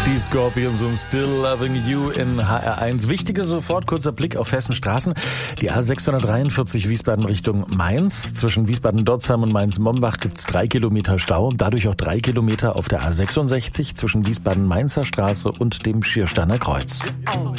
Die Scorpions und Still Loving You in HR1. Wichtige sofort, kurzer Blick auf Hessenstraßen. Die A643 Wiesbaden Richtung Mainz. Zwischen Wiesbaden-Dotzheim und Mainz-Mombach gibt's 3 Kilometer Stau. Dadurch auch 3 Kilometer auf der A66 zwischen Wiesbaden-Mainzer Straße und dem Schiersteiner Kreuz.